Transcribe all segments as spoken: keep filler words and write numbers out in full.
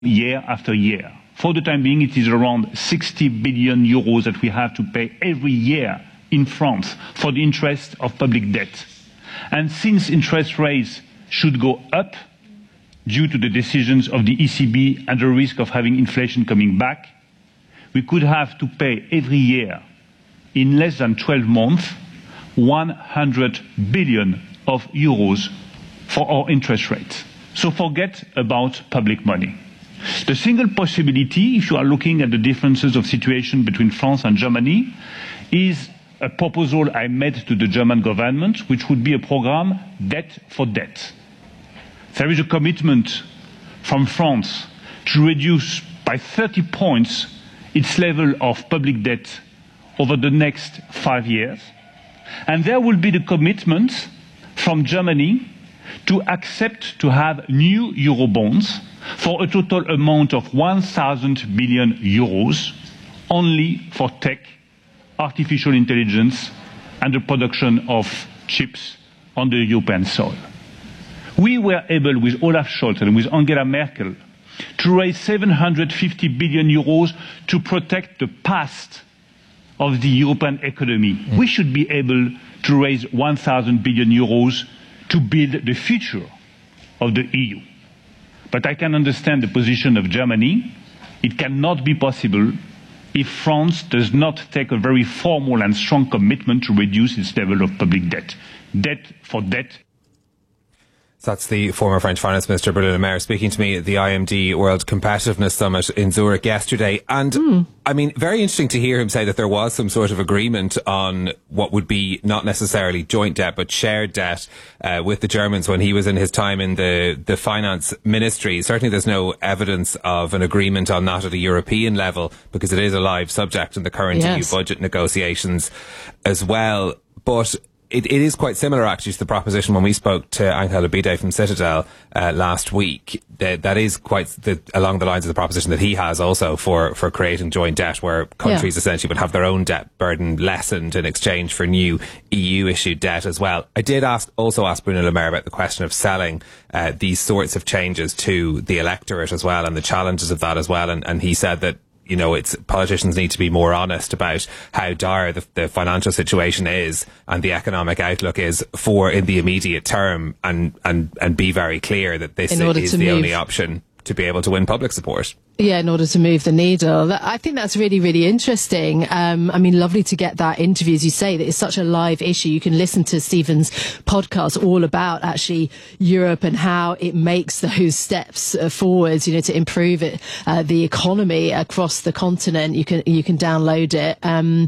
year after year. For the time being, it is around sixty billion euros that we have to pay every year in France for the interest of public debt. And since interest rates should go up due to the decisions of the E C B and the risk of having inflation coming back, we could have to pay every year, in less than twelve months, one hundred billion of euros for our interest rates. So forget about public money. The single possibility, if you are looking at the differences of situation between France and Germany, is a proposal I made to the German government, which would be a program debt for debt. There is a commitment from France to reduce by thirty points its level of public debt over the next five years. And there will be the commitment from Germany to accept to have new Eurobonds for a total amount of one thousand billion euros only for tech, artificial intelligence and the production of chips on the European soil. We were able, with Olaf Scholz and with Angela Merkel, to raise seven hundred fifty billion euros to protect the past of the European economy. Mm. We should be able to raise one thousand billion euros to build the future of the E U. But I can understand the position of Germany. It cannot be possible if France does not take a very formal and strong commitment to reduce its level of public debt. Debt for debt. So that's the former French Finance Minister Bruno Le Maire speaking to me at the I M D World Competitiveness Summit in Zurich yesterday. And mm. I mean, very interesting to hear him say that there was some sort of agreement on what would be not necessarily joint debt, but shared debt uh, with the Germans when he was in his time in the, the finance ministry. Certainly there's no evidence of an agreement on that at a European level, because it is a live subject in the current yes. E U budget negotiations as well. But It, it is quite similar, actually, to the proposition when we spoke to Angel Abide from Citadel uh, last week. That, that is quite the, along the lines of the proposition that he has also for, for creating joint debt, where countries yeah. essentially would have their own debt burden lessened in exchange for new E U-issued debt as well. I did ask also ask Bruno Le Maire about the question of selling uh, these sorts of changes to the electorate as well, and the challenges of that as well. And, and he said that, you know, it's politicians need to be more honest about how dire the, the financial situation is and the economic outlook is for in the immediate term, and, and, and be very clear that this is the move. only option to be able to win public support. Yeah, in order to move the needle. I think that's really, really interesting. Um, I mean, lovely to get that interview, as you say, that it's such a live issue. You can listen to Stephen's podcast all about actually Europe and how it makes those steps uh, forwards, you know, to improve it, uh, the economy across the continent. You can, you can download it. Um,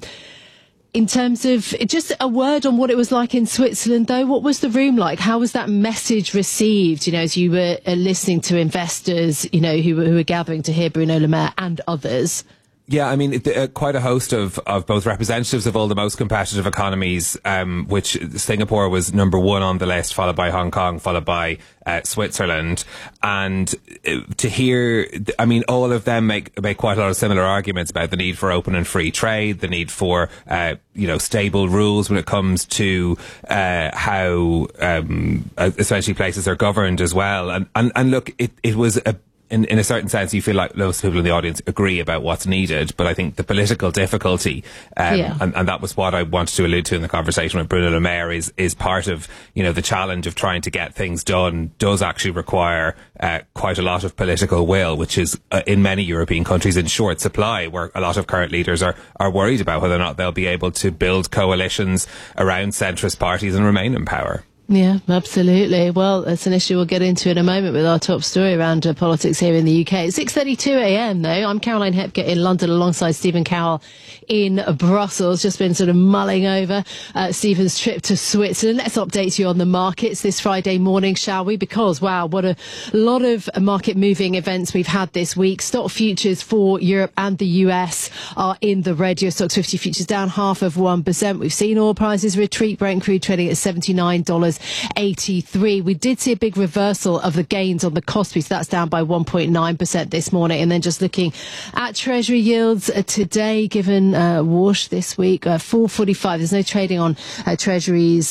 In terms of just a word on what it was like in Switzerland, though, what was the room like? How was that message received, you know, as you were uh, listening to investors, you know, who, who were gathering to hear Bruno Le Maire and others? Yeah, I mean, uh, quite a host of, of both representatives of all the most competitive economies, um, which Singapore was number one on the list, followed by Hong Kong, followed by uh, Switzerland. And uh, to hear, I mean, all of them make, make quite a lot of similar arguments about the need for open and free trade, the need for, uh, you know, stable rules when it comes to uh, how um, essentially places are governed as well. And, and, and look, it, it was a In, in a certain sense, you feel like most people in the audience agree about what's needed, but I think the political difficulty, um, yeah. and, and that was what I wanted to allude to in the conversation with Bruno Le Maire, is is part of, you know, the challenge of trying to get things done does actually require uh, quite a lot of political will, which is uh, in many European countries in short supply, where a lot of current leaders are are worried about whether or not they'll be able to build coalitions around centrist parties and remain in power. Yeah, absolutely. Well, it's an issue we'll get into in a moment with our top story around uh, politics here in the U K. It's six thirty-two a m though. I'm Caroline Hepker in London alongside Stephen Carroll in Brussels. Just been sort of mulling over uh, Stephen's trip to Switzerland. Let's update you on the markets this Friday morning, shall we? Because, wow, what a lot of market moving events we've had this week. Stock futures for Europe and the U S are in the red. Euro Stoxx fifty futures down half of one percent. We've seen oil prices retreat. Brent crude trading at seventy-nine dollars eighty-three. We did see a big reversal of the gains on the cost piece. That's down by one point nine percent this morning. And then just looking at Treasury yields uh, today, given uh, wash this week, uh, four forty-five. There's no trading on uh, Treasuries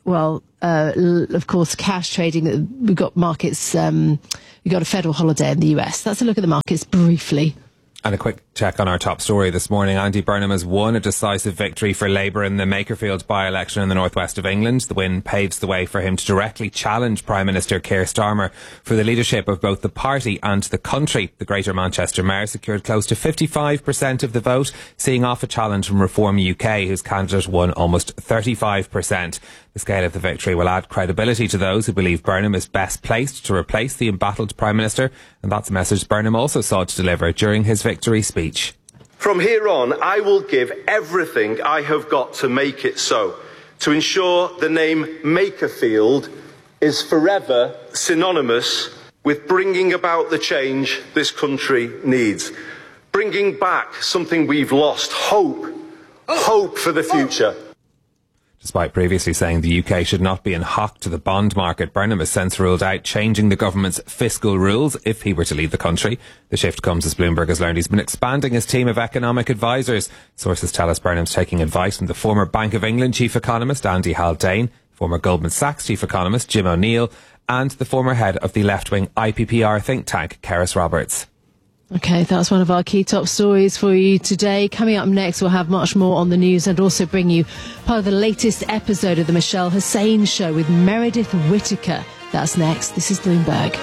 well, uh, l- of course, cash trading. We've got markets. Um, we've got a federal holiday in the U S. That's a look at the markets briefly. And a quick check on our top story this morning. Andy Burnham has won a decisive victory for Labour in the Makerfield by-election in the northwest of England. The win paves the way for him to directly challenge Prime Minister Keir Starmer for the leadership of both the party and the country. The Greater Manchester Mayor secured close to fifty-five percent of the vote, seeing off a challenge from Reform U K, whose candidate won almost thirty-five percent. The scale of the victory will add credibility to those who believe Burnham is best placed to replace the embattled Prime Minister, and that's a message Burnham also sought to deliver during his victory speech. From here on, I will give everything I have got to make it so, to ensure the name Makerfield is forever synonymous with bringing about the change this country needs, bringing back something we've lost, hope, hope for the future. Despite previously saying the U K should not be in hock to the bond market, Burnham has since ruled out changing the government's fiscal rules if he were to lead the country. The shift comes as Bloomberg has learned he's been expanding his team of economic advisors. Sources tell us Burnham's taking advice from the former Bank of England chief economist Andy Haldane, former Goldman Sachs chief economist Jim O'Neill, and the former head of the left-wing I P P R think tank, Keris Roberts. Okay, that's one of our key top stories for you today. Coming up next, we'll have much more on the news and also bring you part of the latest episode of the Michelle Hussein Show with Meredith Whittaker. That's next. This is Bloomberg.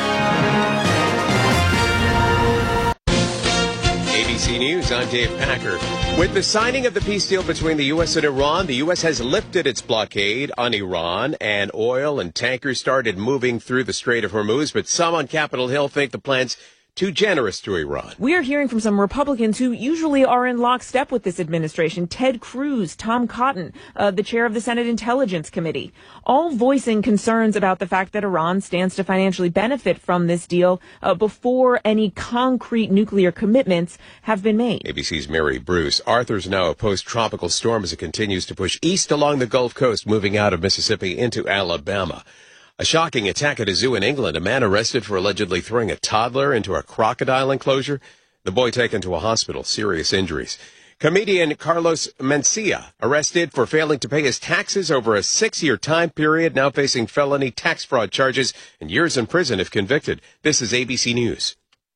A B C News, I'm Dave Packer. With the signing of the peace deal between the U S and Iran, the U S has lifted its blockade on Iran, and oil and tankers started moving through the Strait of Hormuz. But some on Capitol Hill think the plan's too generous to Iran. We are hearing from some Republicans who usually are in lockstep with this administration. Ted Cruz, Tom Cotton, uh, the chair of the Senate Intelligence Committee, all voicing concerns about the fact that Iran stands to financially benefit from this deal uh, before any concrete nuclear commitments have been made. A B C's Mary Bruce. Arthur's now a post-tropical storm as it continues to push east along the Gulf Coast, moving out of Mississippi into Alabama. A shocking attack at a zoo in England. A man arrested for allegedly throwing a toddler into a crocodile enclosure. The boy taken to a hospital, serious injuries. Comedian Carlos Mencia arrested for failing to pay his taxes over a six-year time period, now facing felony tax fraud charges and years in prison if convicted. This is A B C News.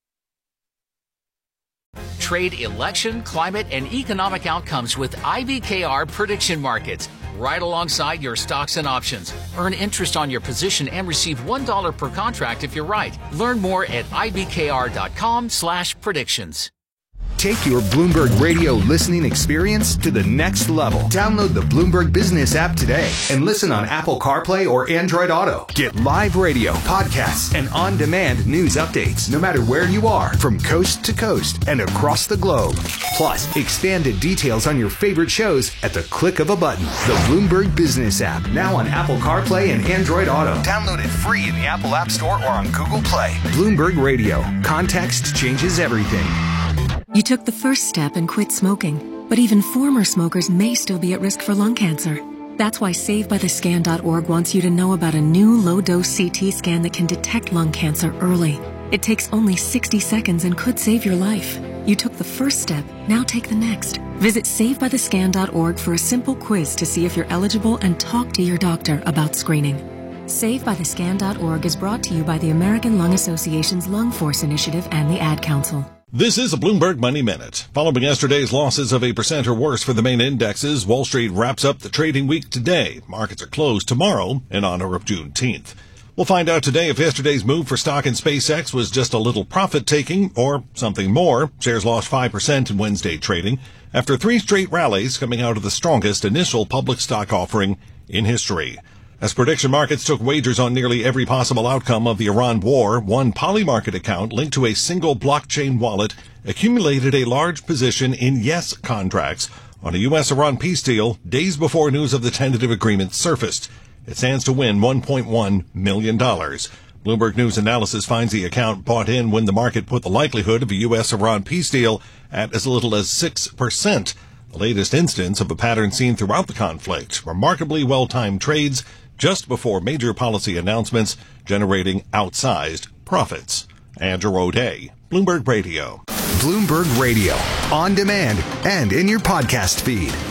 Trade election, climate, and economic outcomes with I B K R prediction markets. Right alongside your stocks and options. Earn interest on your position and receive one dollar per contract if you're right. Learn more at ibkr.com slash predictions. Take your Bloomberg Radio listening experience to the next level. Download the Bloomberg Business app today and listen on Apple CarPlay or Android Auto. Get live radio, podcasts, and on-demand news updates no matter where you are from coast to coast and across the globe. Plus, expanded details on your favorite shows at the click of a button. The Bloomberg Business app, now on Apple CarPlay and Android Auto. Download it free in the Apple App Store or on Google Play. Bloomberg Radio. Context changes everything. You took the first step and quit smoking, but even former smokers may still be at risk for lung cancer. That's why Save By The Scan dot org wants you to know about a new low-dose C T scan that can detect lung cancer early. It takes only sixty seconds and could save your life. You took the first step, now take the next. Visit Save By The Scan dot org for a simple quiz to see if you're eligible and talk to your doctor about screening. Save By The Scan dot org is brought to you by the American Lung Association's Lung Force Initiative and the Ad Council. This is a Bloomberg Money Minute. Following yesterday's losses of a percent or worse for the main indexes, Wall Street wraps up the trading week today. Markets are closed tomorrow in honor of Juneteenth. We'll find out today if yesterday's move for stock in SpaceX was just a little profit-taking or something more. Shares lost five percent in Wednesday trading after three straight rallies coming out of the strongest initial public stock offering in history. As prediction markets took wagers on nearly every possible outcome of the Iran war, one Polymarket account linked to a single blockchain wallet accumulated a large position in yes contracts on a U S Iran peace deal days before news of the tentative agreement surfaced. It stands to win one point one million dollars. Bloomberg News Analysis finds the account bought in when the market put the likelihood of a U S Iran peace deal at as little as six percent. The latest instance of a pattern seen throughout the conflict. Remarkably well-timed trades just before major policy announcements, generating outsized profits. Andrew O'Day, Bloomberg Radio. Bloomberg Radio, on demand and in your podcast feed.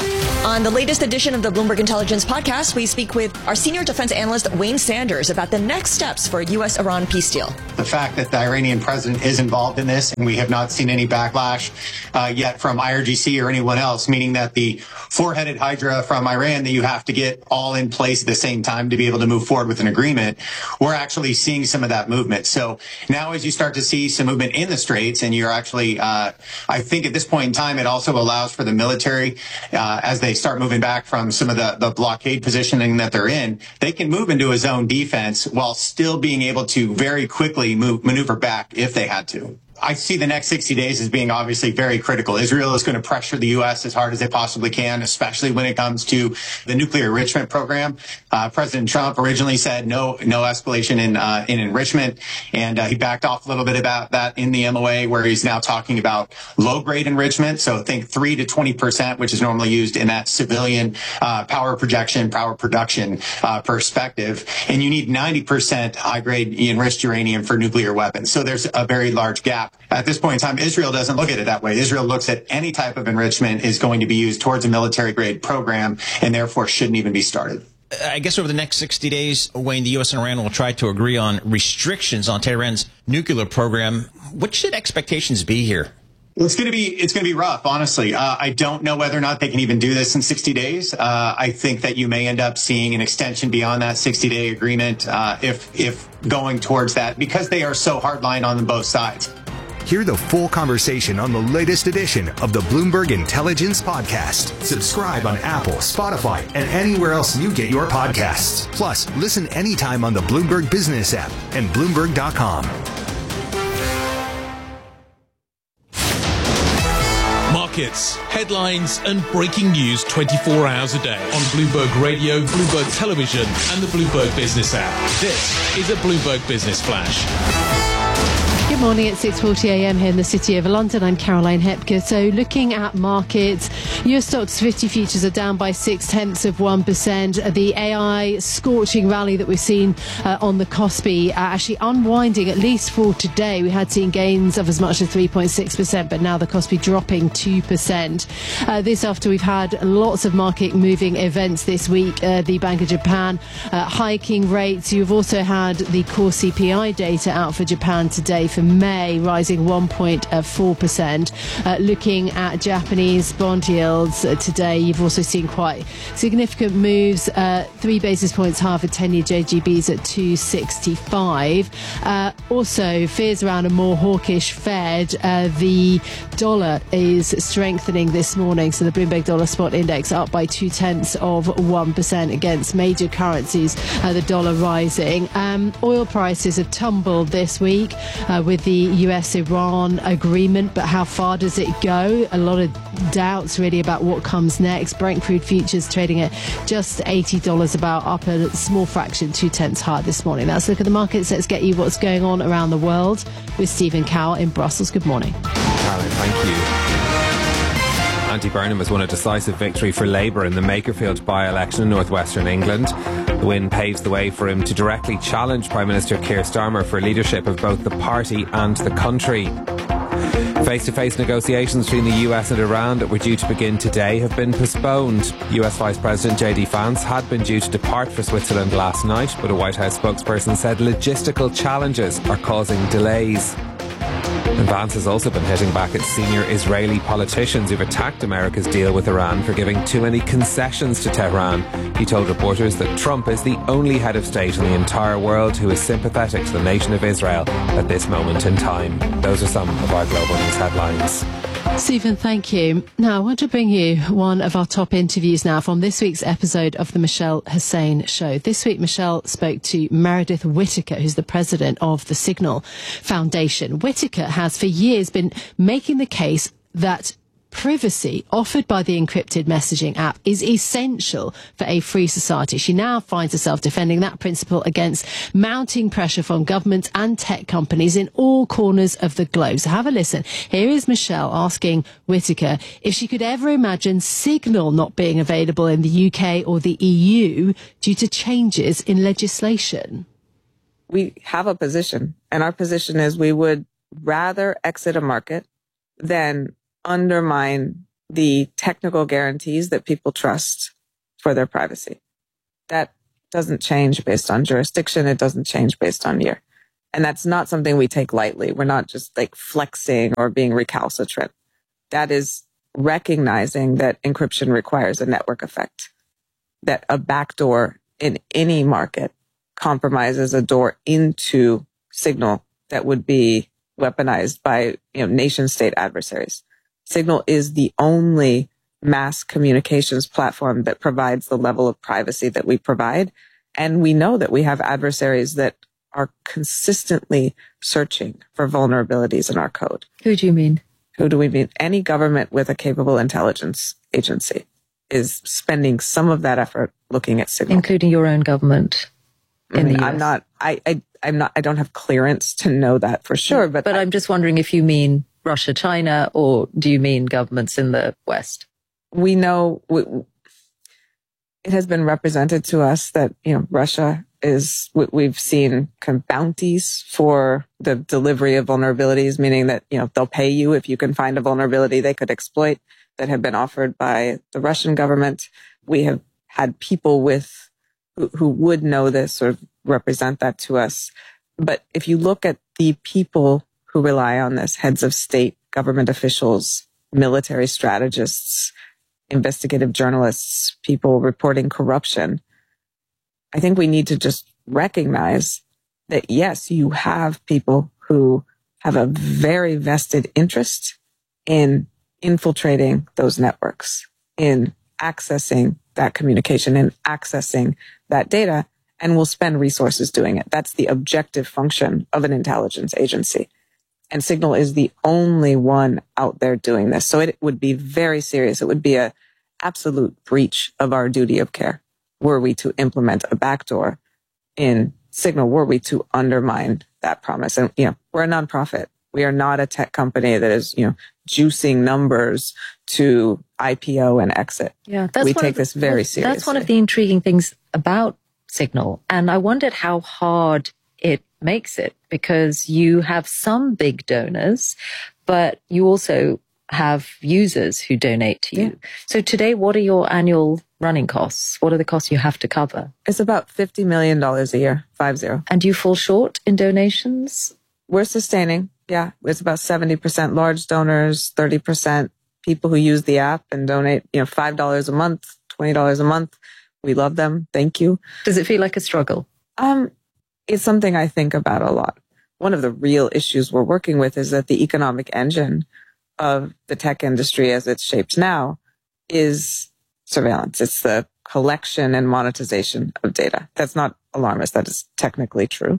On the latest edition of the Bloomberg Intelligence podcast, we speak with our senior defense analyst, Wayne Sanders, about the next steps for a U S Iran peace deal. The fact that the Iranian president is involved in this, and we have not seen any backlash uh, yet from I R G C or anyone else, meaning that the four-headed hydra from Iran that you have to get all in place at the same time to be able to move forward with an agreement, we're actually seeing some of that movement. So now as you start to see some movement in the Straits, and you're actually, uh, I think at this point in time, it also allows for the military, uh, as they start moving back from some of the, the blockade positioning that they're in, they can move into a zone defense while still being able to very quickly move, maneuver back if they had to. I see the next sixty days as being obviously very critical. Israel is going to pressure the U S as hard as they possibly can, especially when it comes to the nuclear enrichment program. Uh, President Trump originally said no, no escalation in, uh, in enrichment. And uh, he backed off a little bit about that in the M O A, where he's now talking about low grade enrichment. So think three to twenty percent, which is normally used in that civilian uh, power projection, power production uh, perspective. And you need ninety percent high grade enriched uranium for nuclear weapons. So there's a very large gap. At this point in time, Israel doesn't look at it that way. Israel looks at any type of enrichment is going to be used towards a military grade program, and therefore shouldn't even be started. I guess over the next sixty days, Wayne, the U S and Iran will try to agree on restrictions on Tehran's nuclear program. What should expectations be here? Well, it's going to be it's going to be rough, honestly. Uh, I don't know whether or not they can even do this in sixty days. Uh, I think that you may end up seeing an extension beyond that sixty-day agreement uh, if if going towards that, because they are so hardline on both sides. Hear the full conversation on the latest edition of the Bloomberg Intelligence Podcast. Subscribe on Apple, Spotify, and anywhere else you get your podcasts. Plus, listen anytime on the Bloomberg Business app and Bloomberg dot com. Markets, headlines, and breaking news twenty-four hours a day on Bloomberg Radio, Bloomberg Television, and the Bloomberg Business app. This is a Bloomberg Business Flash. Good morning at six forty a m here in the City of London. I'm Caroline Hepker. So looking at markets, U S stocks fifty futures are down by six tenths of one percent. The A I scorching rally that we've seen uh, on the Kospi uh, actually unwinding, at least for today. We had seen gains of as much as three point six percent, but now the Kospi dropping two percent. Uh, this after we've had lots of market moving events this week. Uh, the Bank of Japan uh, hiking rates. You've also had the core C P I data out for Japan today for May, rising one point four percent. Uh, looking at Japanese bond yields uh, today, you've also seen quite significant moves. Uh, three basis points higher for ten-year J G Bs at two sixty-five. Uh, also, fears around a more hawkish Fed. Uh, the dollar is strengthening this morning, so the Bloomberg Dollar Spot Index up by two tenths of one percent against major currencies. Uh, the dollar rising. Um, oil prices have tumbled this week uh, with the U S Iran agreement, but how far does it go? A lot of doubts really about what comes next. Brent crude futures trading at just eighty dollars about, up a small fraction, two tenths higher this morning. That's a look at the markets. Let's get you what's going on around the world with Stephen Cowell in Brussels. Good morning. Caroline, thank you. Andy Burnham has won a decisive victory for Labour in the Makerfield by-election in northwestern England. The win paves the way for him to directly challenge Prime Minister Keir Starmer for leadership of both the party and the country. Face-to-face negotiations between the U S and Iran that were due to begin today have been postponed. U S Vice President J D Vance had been due to depart for Switzerland last night, but a White House spokesperson said logistical challenges are causing delays. And Vance has also been hitting back at senior Israeli politicians who've attacked America's deal with Iran for giving too many concessions to Tehran. He told reporters that Trump is the only head of state in the entire world who is sympathetic to the nation of Israel at this moment in time. Those are some of our global news headlines. Stephen, thank you. Now, I want to bring you one of our top interviews now from this week's episode of the Michelle Hussein Show. This week, Michelle spoke to Meredith Whittaker, who's the president of the Signal Foundation. Whittaker has for years been making the case that privacy offered by the encrypted messaging app is essential for a free society. She now finds herself defending that principle against mounting pressure from governments and tech companies in all corners of the globe. So have a listen. Here is Michelle asking Whittaker if she could ever imagine Signal not being available in the U K or the E U due to changes in legislation. We have a position, and our position is we would rather exit a market than undermine the technical guarantees that people trust for their privacy. That doesn't change based on jurisdiction. It doesn't change based on year. And that's not something we take lightly. We're not just like flexing or being recalcitrant. That is recognizing that encryption requires a network effect, that a backdoor in any market compromises a door into Signal that would be weaponized by, you know, nation state adversaries. Signal is the only mass communications platform that provides the level of privacy that we provide. And we know that we have adversaries that are consistently searching for vulnerabilities in our code. Who do you mean? Who do we mean? Any government with a capable intelligence agency is spending some of that effort looking at Signal. Including your own government in I mean, the U S. I'm not, I, I, I'm not, I don't have clearance to know that for sure, but. But I, I'm just wondering if you mean Russia, China, or do you mean governments in the West? We know, we, it has been represented to us that, you know, Russia is, we, we've seen kind of bounties for the delivery of vulnerabilities, meaning that, you know, they'll pay you if you can find a vulnerability they could exploit, that have been offered by the Russian government. We have had people with, who, who would know this sort of represent that to us. But if you look at the people who rely on this, heads of state, government officials, military strategists, investigative journalists, people reporting corruption, I think we need to just recognize that, yes, you have people who have a very vested interest in infiltrating those networks, in accessing that communication and accessing that data, and will spend resources doing it. That's the objective function of an intelligence agency. And Signal is the only one out there doing this. So it would be very serious. It would be an absolute breach of our duty of care were we to implement a backdoor in Signal, were we to undermine that promise. And, you know, we're a nonprofit. We are not a tech company that is, you know, juicing numbers to I P O and exit. Yeah, that's we one take of the, this very seriously. That's one of the intriguing things about Signal. And I wondered how hard it makes it, because you have some big donors, but you also have users who donate to you. Yeah. So today, what are your annual running costs? What are the costs you have to cover? It's about fifty million dollars a year, five zero. And do you fall short in donations? We're sustaining. Yeah. It's about seventy percent large donors, thirty percent people who use the app and donate, you know, five dollars a month, twenty dollars a month. We love them. Thank you. Does it feel like a struggle? Um, it's something I think about a lot. One of the real issues we're working with is that the economic engine of the tech industry as it's shaped now is surveillance. It's the collection and monetization of data. That's not alarmist. That is technically true.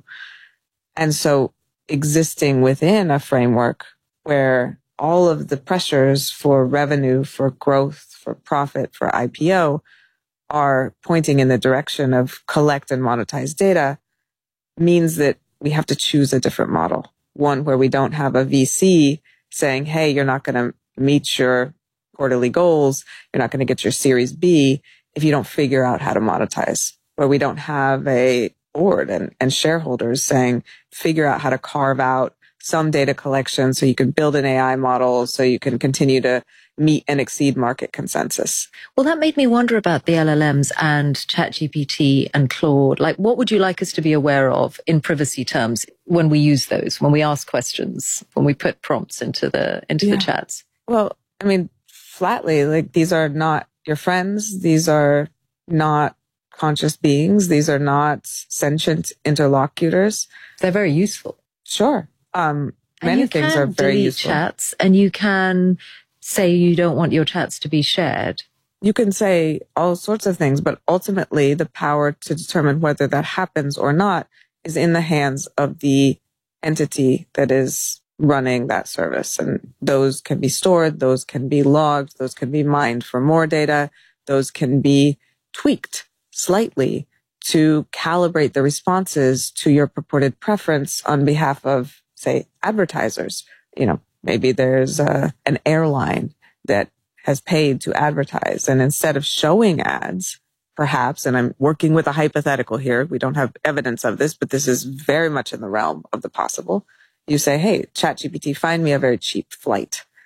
And so existing within a framework where all of the pressures for revenue, for growth, for profit, for I P O are pointing in the direction of collect and monetize data means that we have to choose a different model. One where we don't have a V C saying, hey, you're not going to meet your quarterly goals. You're not going to get your Series B if you don't figure out how to monetize. Where we don't have a board and, and shareholders saying, figure out how to carve out some data collection so you can build an A I model so you can continue to meet and exceed market consensus. Well, that made me wonder about the L L Ms and ChatGPT and Claude. Like, what would you like us to be aware of in privacy terms when we use those, when we ask questions, when we put prompts into the into yeah. the chats? Well, I mean, flatly, like, these are not your friends. These are not conscious beings. These are not sentient interlocutors. They're very useful. Sure. Um, many things are very useful. Chats, and you can say you don't want your chats to be shared. You can say all sorts of things, but ultimately the power to determine whether that happens or not is in the hands of the entity that is running that service. And those can be stored, those can be logged, those can be mined for more data, those can be tweaked slightly to calibrate the responses to your purported preference on behalf of, say, advertisers. You know, maybe there's a, an airline that has paid to advertise, and instead of showing ads, perhaps, and I'm working with a hypothetical here, we don't have evidence of this, but this is very much in the realm of the possible. You say, hey, ChatGPT, find me a very cheap flight.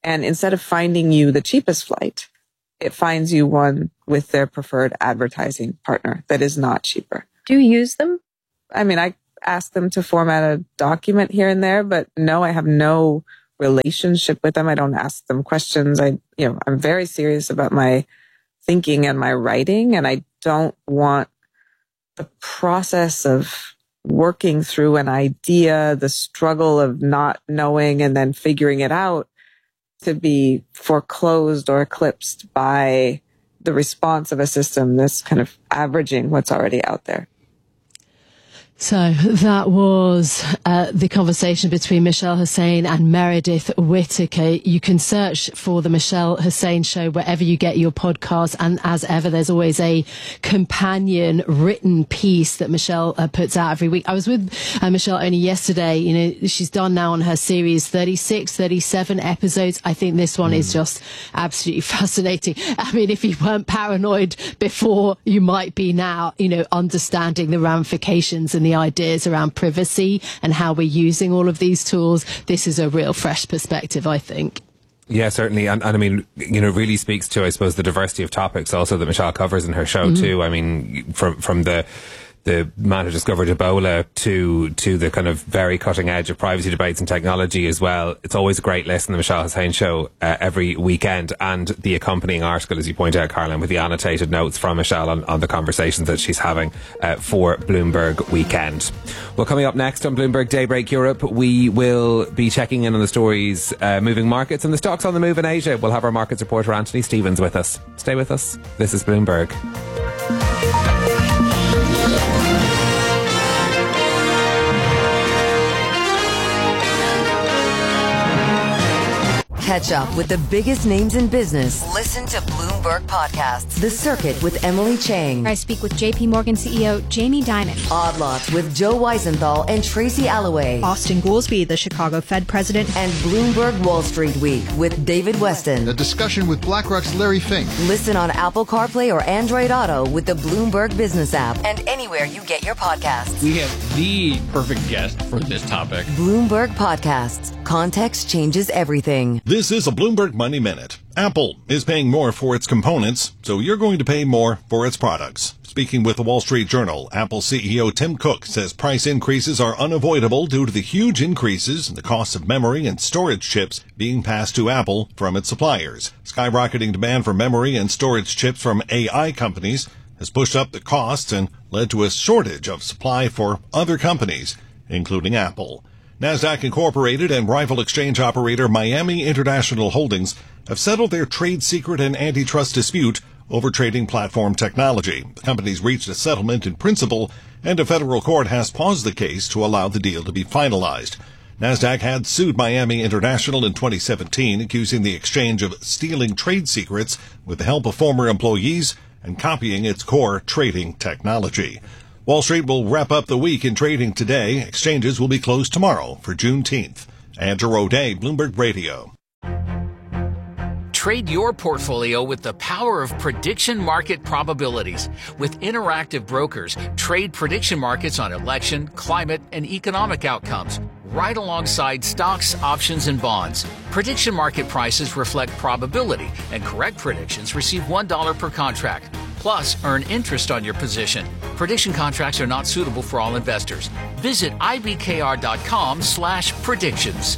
And instead of finding you the cheapest flight, it finds you one with their preferred advertising partner that is not cheaper. Do you use them? I mean, I ask them to format a document here and there, but no, I have no relationship with them. I don't ask them questions. I, you know, I'm very serious about my thinking and my writing, and I don't want the process of working through an idea, the struggle of not knowing and then figuring it out, to be foreclosed or eclipsed by the response of a system that's kind of averaging what's already out there. So that was uh, the conversation between Michelle Hussein and Meredith Whittaker. You can search for the Michelle Hussein Show wherever you get your podcasts. And as ever, there's always a companion written piece that Michelle uh, puts out every week. I was with uh, Michelle only yesterday. You know, she's done now on her series thirty-six, thirty-seven episodes. I think this one mm. is just absolutely fascinating. I mean, if you weren't paranoid before, you might be now, you know, understanding the ramifications and the ideas around privacy and how we're using all of these tools. This is a real fresh perspective, I think. Yeah, certainly. And, and I mean, you know, really speaks to, I suppose, the diversity of topics also that Michelle covers in her show mm-hmm. too. I mean, from, from the, the man who discovered Ebola to, to the kind of very cutting edge of privacy debates and technology as well. It's always a great listen, the Michelle Hussein Show, uh, every weekend, and the accompanying article, as you point out, Caroline, with the annotated notes from Michelle on, on the conversations that she's having uh, for Bloomberg Weekend. Well, coming up next on Bloomberg Daybreak Europe, we will be checking in on the stories uh, moving markets and the stocks on the move in Asia. We'll have our markets reporter Anthony Stevens with us. Stay with us. This is Bloomberg. Catch up with the biggest names in business. Listen to Bloomberg Podcasts. The Circuit with Emily Chang. I speak with J P Morgan C E O Jamie Dimon. Odd Lots with Joe Weisenthal and Tracy Alloway. Austin Goolsbee, the Chicago Fed president. And Bloomberg Wall Street Week with David Weston. A discussion with BlackRock's Larry Fink. Listen on Apple CarPlay or Android Auto with the Bloomberg Business app and anywhere you get your podcasts. We have the perfect guest for this topic. Bloomberg Podcasts. Context changes everything. This is a Bloomberg Money Minute. Apple is paying more for its components, so you're going to pay more for its products. Speaking with the Wall Street Journal, Apple C E O Tim Cook says price increases are unavoidable due to the huge increases in the cost of memory and storage chips being passed to Apple from its suppliers. Skyrocketing demand for memory and storage chips from A I companies has pushed up the costs and led to a shortage of supply for other companies, including Apple. NASDAQ Incorporated and rival exchange operator Miami International Holdings have settled their trade secret and antitrust dispute over trading platform technology. The companies reached a settlement in principle, and a federal court has paused the case to allow the deal to be finalized. NASDAQ had sued Miami International in twenty seventeen, accusing the exchange of stealing trade secrets with the help of former employees and copying its core trading technology. Wall Street will wrap up the week in trading today. Exchanges will be closed tomorrow for Juneteenth. Andrew O'Day, Bloomberg Radio. Trade your portfolio with the power of prediction market probabilities. With Interactive Brokers, trade prediction markets on election, climate, and economic outcomes, right alongside stocks, options, and bonds. Prediction market prices reflect probability, and correct predictions receive one dollar per contract. Plus, earn interest on your position. Prediction contracts are not suitable for all investors. Visit ibkr.com slash predictions.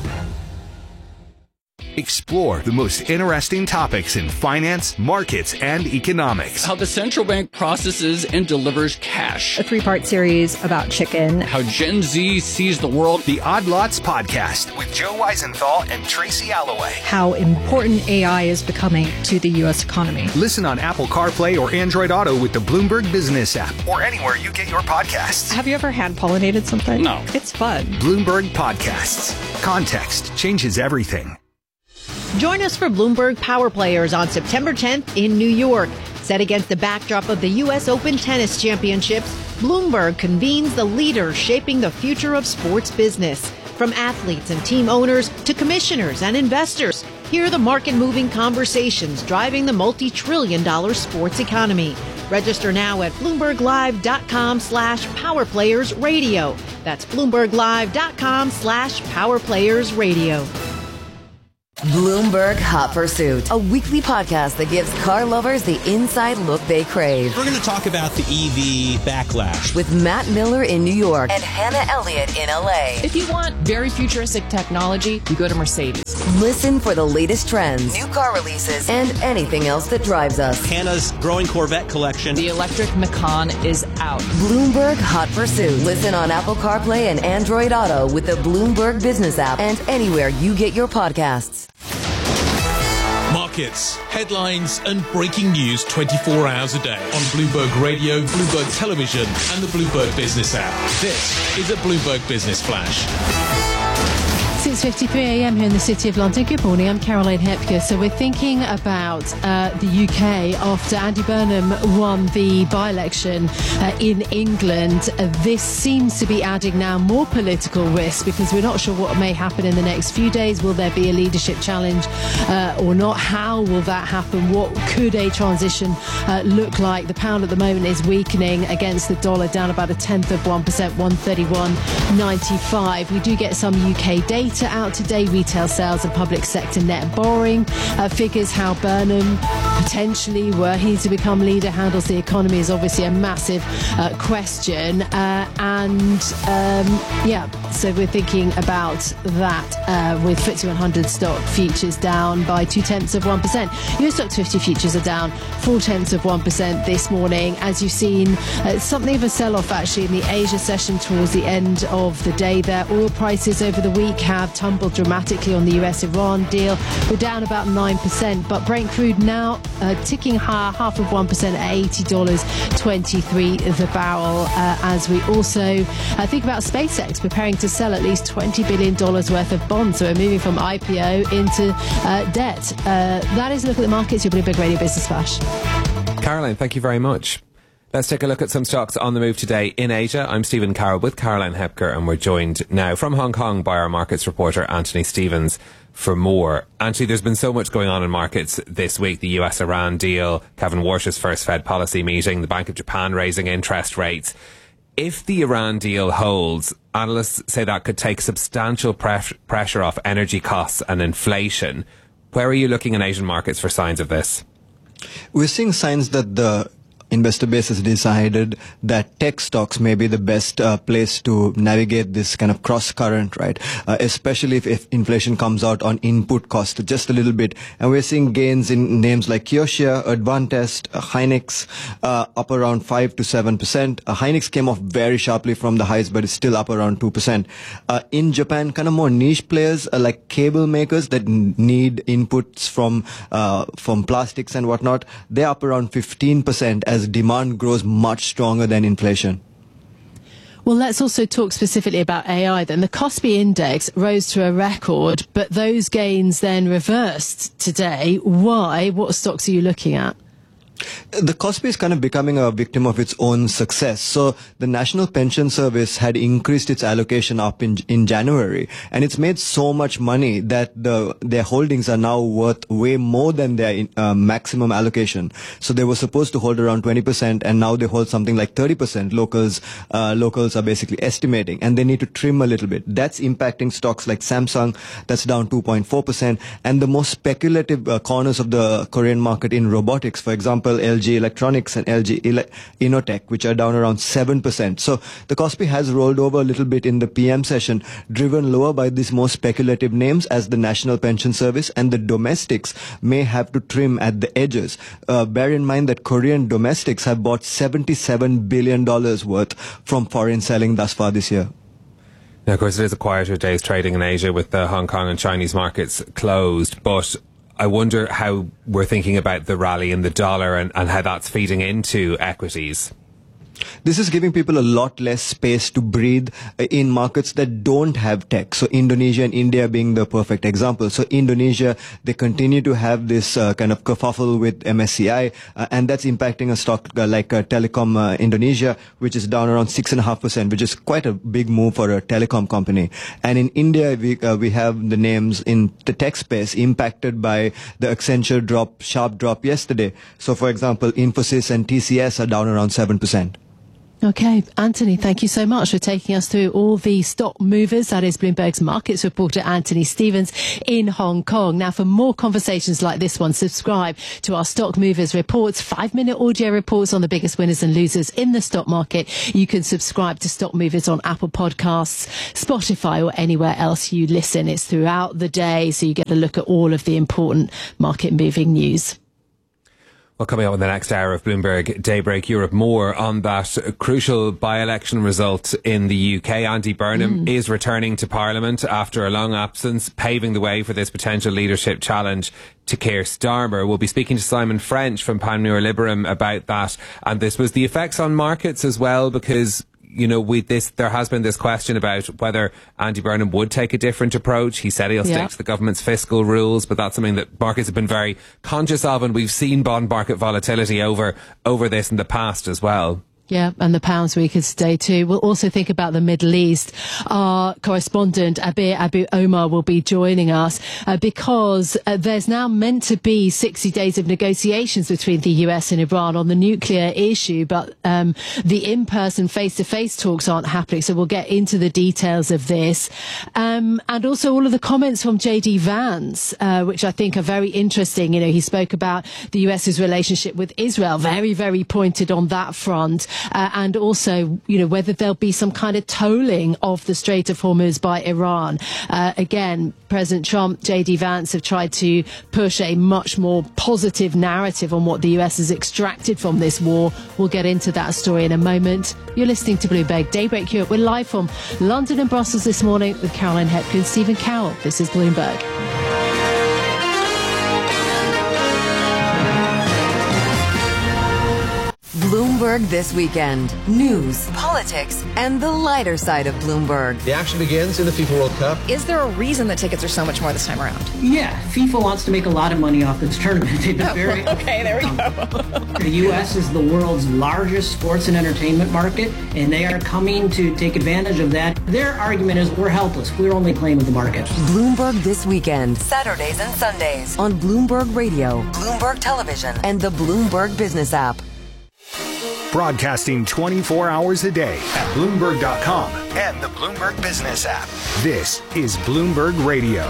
Explore the most interesting topics in finance, markets, and economics. How the central bank processes and delivers cash. A three-part series about chicken. How Gen Z sees the world. The Odd Lots Podcast with Joe Weisenthal and Tracy Alloway. How important A I is becoming to the U S economy. Listen on Apple CarPlay or Android Auto with the Bloomberg Business app or anywhere you get your podcasts. Have you ever hand-pollinated something? No. It's fun. Bloomberg Podcasts. Context changes everything. Join us for Bloomberg Power Players on September tenth in New York. Set against the backdrop of the U S Open Tennis Championships, Bloomberg convenes the leaders shaping the future of sports business. From athletes and team owners to commissioners and investors, hear the market-moving conversations driving the multi-trillion dollar sports economy. Register now at bloomberglive.com slash powerplayersradio. That's bloomberglive.com slash powerplayersradio. Bloomberg Hot Pursuit, a weekly podcast that gives car lovers the inside look they crave. We're going to talk about the E V backlash with Matt Miller in New York and Hannah Elliott in L A. If you want very futuristic technology, you go to Mercedes. Listen for the latest trends, new car releases, and anything else that drives us. Hannah's growing Corvette collection. The electric Macan is out. Bloomberg Hot Pursuit. Listen on Apple CarPlay and Android Auto with the Bloomberg Business app and anywhere you get your podcasts. Markets, headlines and breaking news twenty-four hours a day on Bloomberg Radio, Bloomberg Television and the Bloomberg Business app. This is a Bloomberg Business Flash. six fifty-three a.m. here in the City of London. Good morning, I'm Caroline Hepker. So we're thinking about uh, the U K after Andy Burnham won the by-election uh, in England. Uh, this seems to be adding now more political risk because we're not sure what may happen in the next few days. Will there be a leadership challenge uh, or not? How will that happen? What could a transition uh, look like? The pound at the moment is weakening against the dollar, down about a tenth of one percent, one thirty-one ninety-five. We do get some U K data out today, retail sales and public sector net borrowing uh, figures. How Burnham potentially, were he to become leader, handles the economy is obviously a massive uh, question. Uh, and um, yeah, so we're thinking about that uh, with F T S E one hundred stock futures down by two tenths of one percent. U S Stoxx fifty futures are down four tenths of one percent this morning. As you've seen, uh, something of a sell-off actually in the Asia session towards the end of the day there. Oil prices over the week have tumbled dramatically on the U S Iran deal. We're down about nine percent, but Brent crude now uh, ticking higher, half of one percent at eighty dollars twenty-three the barrel. Uh, as we also uh, think about SpaceX preparing to sell at least twenty billion dollars worth of bonds. So we're moving from I P O into uh, debt. Uh, that is a look at the markets. Your Bloomberg Radio Business Flash. Caroline, thank you very much. Let's take a look at some stocks on the move today in Asia. I'm Stephen Carroll with Caroline Hepker, and we're joined now from Hong Kong by our markets reporter, Anthony Stevens, for more. Anthony, there's been so much going on in markets this week. The U S Iran deal, Kevin Warsh's first Fed policy meeting, the Bank of Japan raising interest rates. If the Iran deal holds, analysts say that could take substantial pre- pressure off energy costs and inflation. Where are you looking in Asian markets for signs of this? We're seeing signs that the investor base has decided that tech stocks may be the best uh, place to navigate this kind of cross current, right? Uh, especially if, if inflation comes out on input cost just a little bit. And we're seeing gains in names like Kioxia, Advantest, uh, Hynix, uh, up around five to seven percent. Uh, Hynix came off very sharply from the highs, but it's still up around two percent. Uh, in Japan, kind of more niche players uh, like cable makers that n- need inputs from, uh, from plastics and whatnot, they're up around fifteen percent as demand grows much stronger than inflation. Well, let's also talk specifically about A I then. The Kospi index rose to a record, but those gains then reversed today. Why? What stocks are you looking at? The Kospi is kind of becoming a victim of its own success. So the National Pension Service had increased its allocation up in in January, and it's made so much money that the their holdings are now worth way more than their uh, maximum allocation. So they were supposed to hold around twenty percent, and now they hold something like thirty percent. Locals uh, locals are basically estimating, and they need to trim a little bit. That's impacting stocks like Samsung, that's down two point four percent, and the most speculative uh, corners of the Korean market in robotics, for example, L G Electronics and L G Ele- Inotech, which are down around seven percent. So the Kospi has rolled over a little bit in the P M session, driven lower by these more speculative names as the National Pension Service, and the domestics may have to trim at the edges. Uh, bear in mind that Korean domestics have bought seventy-seven billion dollars worth from foreign selling thus far this year. Now, of course, it is a quieter day's trading in Asia with the Hong Kong and Chinese markets closed, but I wonder how we're thinking about the rally in the dollar and, and how that's feeding into equities. This is giving people a lot less space to breathe in markets that don't have tech. So Indonesia and India being the perfect example. So Indonesia, they continue to have this uh, kind of kerfuffle with M S C I, uh, and that's impacting a stock uh, like uh, Telecom uh, Indonesia, which is down around six and a half percent, which is quite a big move for a telecom company. And in India, we uh, we have the names in the tech space impacted by the Accenture drop, sharp drop yesterday. So, for example, Infosys and T C S are down around seven percent. Okay, Anthony, thank you so much for taking us through all the stock movers. That is Bloomberg's markets reporter Anthony Stevens in Hong Kong. Now, for more conversations like this one, subscribe to our stock movers reports, five-minute audio reports on the biggest winners and losers in the stock market. You can subscribe to Stock Movers on Apple Podcasts, Spotify, or anywhere else you listen. It's throughout the day, so you get a look at all of the important market-moving news. Well, coming up in the next hour of Bloomberg Daybreak Europe, more on that crucial by-election result in the U K. Andy Burnham mm. is returning to Parliament after a long absence, paving the way for this potential leadership challenge to Keir Starmer. We'll be speaking to Simon French from Panmure Liberum about that. And this was the effects on markets as well, because you know, we this there has been this question about whether Andy Burnham would take a different approach. He said he'll yeah. stick to the government's fiscal rules, but that's something that markets have been very conscious of, and we've seen bond market volatility over over this in the past as well. Yeah, and the pound's weaker today too. We'll also think about the Middle East. Our correspondent, Abir Abu Omar, will be joining us uh, because uh, there's now meant to be sixty days of negotiations between the U S and Iran on the nuclear issue, but um, the in-person face-to-face talks aren't happening, so we'll get into the details of this. Um, and also all of the comments from J D Vance, uh, which I think are very interesting. You know, he spoke about the US's relationship with Israel, very, very pointed on that front. Uh, and also, you know, whether there'll be some kind of tolling of the Strait of Hormuz by Iran. Uh, again, President Trump, J D Vance have tried to push a much more positive narrative on what the U S has extracted from this war. We'll get into that story in a moment. You're listening to Bloomberg Daybreak Europe. We're live from London and Brussels this morning with Caroline Hepker and Stephen Carroll. This is Bloomberg. Bloomberg This Weekend. News, politics, and the lighter side of Bloomberg. The action begins in the FIFA World Cup. Is there a reason that tickets are so much more this time around? Yeah, FIFA wants to make a lot of money off this tournament. They've been very okay, there we go. The U S is the world's largest sports and entertainment market, and they are coming to take advantage of that. Their argument is we're helpless. We're only playing with the market. Bloomberg This Weekend. Saturdays and Sundays on Bloomberg Radio, Bloomberg Television, and the Bloomberg Business app. Broadcasting twenty-four hours a day at Bloomberg dot com and the Bloomberg Business app. This is Bloomberg Radio.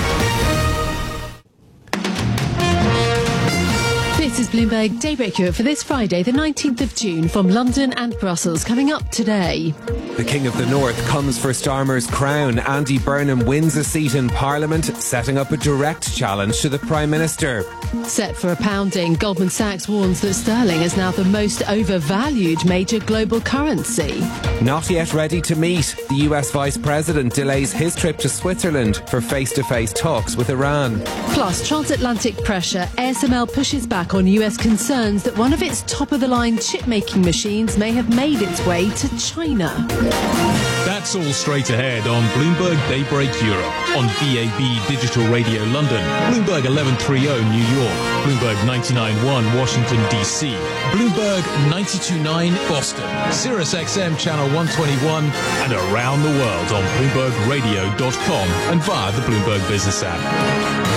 This is Bloomberg Daybreak Europe for this Friday, the nineteenth of June, from London and Brussels. Coming up today. The King of the North comes for Starmer's crown. Andy Burnham wins a seat in Parliament, setting up a direct challenge to the Prime Minister. Set for a pounding, Goldman Sachs warns that sterling is now the most overvalued major global currency. Not yet ready to meet. The U S Vice President delays his trip to Switzerland for face-to-face talks with Iran. Plus, transatlantic pressure. A S M L pushes back on U S concerns that one of its top-of-the-line chip-making machines may have made its way to China. That's all straight ahead on Bloomberg Daybreak Europe, on B A B Digital Radio London, Bloomberg eleven thirty New York, Bloomberg ninety-nine point one Washington, D C, Bloomberg ninety-two point nine Boston, Sirius X M Channel one twenty-one, and around the world on Bloomberg Radio dot com and via the Bloomberg Business app.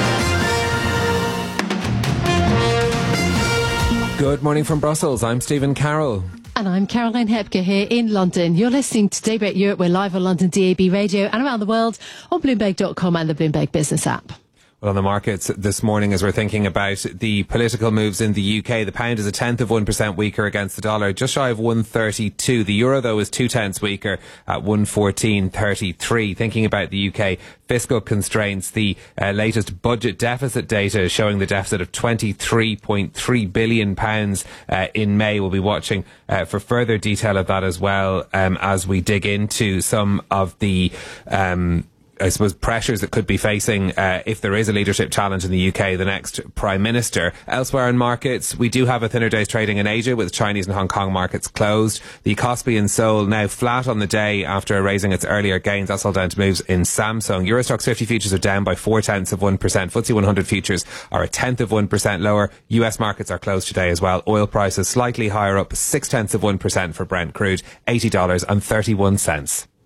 Good morning from Brussels. I'm Stephen Carroll. And I'm Caroline Hepker here in London. You're listening to Daybreak Europe. We're live on London D A B Radio and around the world on Bloomberg dot com and the Bloomberg Business app. Well, on the markets this morning, as we're thinking about the political moves in the U K, the pound is a tenth of one percent weaker against the dollar, just shy of one thirty-two. The euro, though, is two tenths weaker at one fourteen thirty-three. Thinking about the U K fiscal constraints, the uh, latest budget deficit data is showing the deficit of twenty-three point three billion pounds uh, in May. We'll be watching uh, for further detail of that as well um, as we dig into some of the um I suppose pressures that could be facing uh, if there is a leadership challenge in the U K, the next Prime Minister. Elsewhere in markets, we do have a thinner day's trading in Asia with Chinese and Hong Kong markets closed. The Kospi in Seoul now flat on the day after erasing its earlier gains. That's all down to moves in Samsung. Eurostoxx fifty futures are down by four tenths of one percent. F T S E one hundred futures are a tenth of one percent lower. U S markets are closed today as well. Oil prices slightly higher, up six tenths of one percent for Brent crude, eighty dollars and thirty-one cents.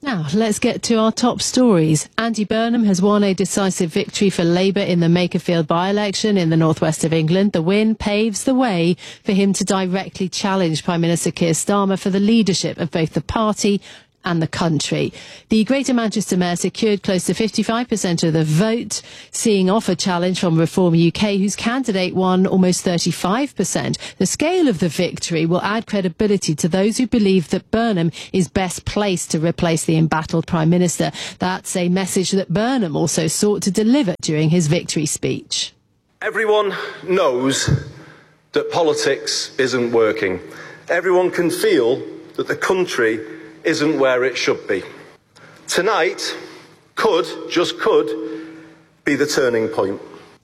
Now, let's get to our top stories. Andy Burnham has won a decisive victory for Labour in the Makerfield by-election in the northwest of England. The win paves the way for him to directly challenge Prime Minister Keir Starmer for the leadership of both the party and the country. The Greater Manchester Mayor secured close to fifty-five percent of the vote, seeing off a challenge from Reform U K, whose candidate won almost thirty-five percent. The scale of the victory will add credibility to those who believe that Burnham is best placed to replace the embattled Prime Minister. That's a message that Burnham also sought to deliver during his victory speech. Everyone knows that politics isn't working. Everyone can feel that the country isn't where it should be. Tonight could, just could, be the turning point.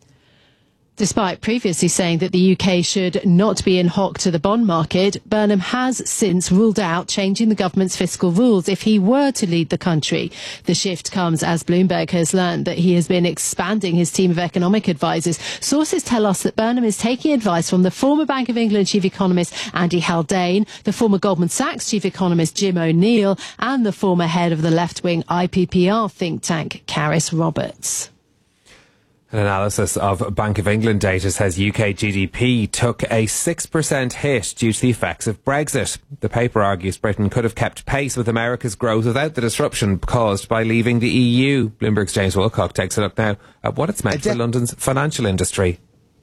Despite previously saying that the U K should not be in hock to the bond market, Burnham has since ruled out changing the government's fiscal rules if he were to lead the country. The shift comes as Bloomberg has learned that he has been expanding his team of economic advisors. Sources tell us that Burnham is taking advice from the former Bank of England chief economist Andy Haldane, the former Goldman Sachs chief economist Jim O'Neill, and the former head of the left-wing I P P R think tank, Caris Roberts. An analysis of Bank of England data says U K G D P took a six percent hit due to the effects of Brexit. The paper argues Britain could have kept pace with America's growth without the disruption caused by leaving the E U. Bloomberg's James Wilcock takes a look now at what it's meant for London's financial industry.